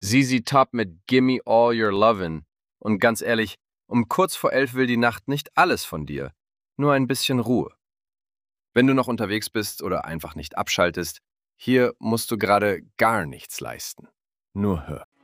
ZZ Top mit Gimme All Your Lovin'. Und ganz ehrlich, um kurz vor 11 will die Nacht nicht alles von dir, nur ein bisschen Ruhe. Wenn du noch unterwegs bist oder einfach nicht abschaltest, hier musst du gerade gar nichts leisten. Nur hör.